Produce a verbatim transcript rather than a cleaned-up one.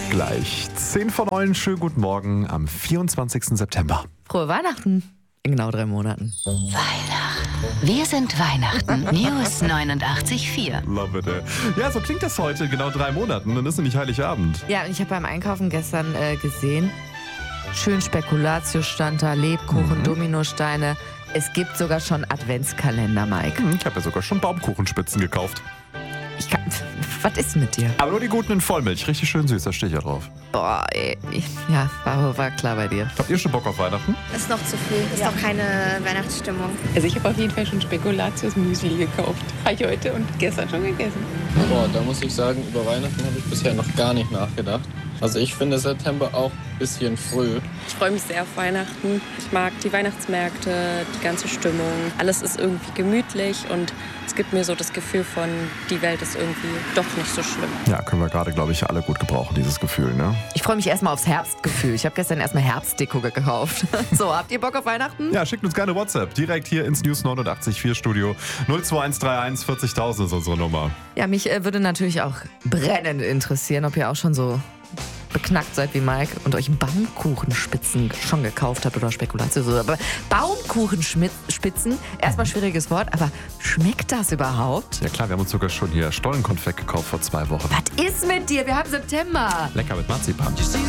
Gleich zehn vor neun, schönen guten Morgen am vierundzwanzigsten September. Frohe Weihnachten in genau drei Monaten. Weihnachten. Wir sind Weihnachten. News neunundachtzig Komma vier. Love it, ey. Ja, so klingt das heute, in genau drei Monaten. Dann ist nämlich Heiligabend. Ja, und ich habe beim Einkaufen gestern äh, gesehen, schön Spekulatius stand da, Lebkuchen, Mhm. Dominosteine. Es gibt sogar schon Adventskalender, Mike. Hm, Ich habe ja sogar schon Baumkuchenspitzen gekauft. Ich kann, was ist mit dir? Aber nur die guten in Vollmilch. Richtig schön süß, da stehe ich ja drauf. Boah, ey. Ja, war, war klar bei dir. Habt ihr schon Bock auf Weihnachten? Ist noch zu früh, ist noch keine Weihnachtsstimmung. Also ich habe auf jeden Fall schon Spekulatius-Müsli gekauft. Habe ich heute und gestern schon gegessen. Boah, da muss ich sagen, über Weihnachten habe ich bisher noch gar nicht nachgedacht. Also ich finde September auch ein bisschen früh. Ich freue mich sehr auf Weihnachten. Ich mag die Weihnachtsmärkte, die ganze Stimmung. Alles ist irgendwie gemütlich und es gibt mir so das Gefühl von, die Welt ist irgendwie doch nicht so schlimm. Ja, können wir gerade, glaube ich, alle gut gebrauchen, dieses Gefühl, ne? Ich freue mich erstmal aufs Herbstgefühl. Ich habe gestern erstmal Herbstdeko gekauft. So, habt ihr Bock auf Weihnachten? Ja, schickt uns gerne WhatsApp. Direkt hier ins News neunundachtzig Komma vier Studio. null zwei eins drei eins vierzigtausend ist unsere Nummer. Ja, mich äh, würde natürlich auch brennend interessieren, ob ihr auch schon so beknackt seid wie Mike und euch Baumkuchenspitzen schon gekauft habt oder Spekulatius. Aber Baumkuchenspitzen, erstmal schwieriges Wort, aber schmeckt das überhaupt? Ja klar, wir haben uns sogar schon hier Stollenkonfekt gekauft vor zwei Wochen. Was ist mit dir? Wir haben September. Lecker mit Marzipan.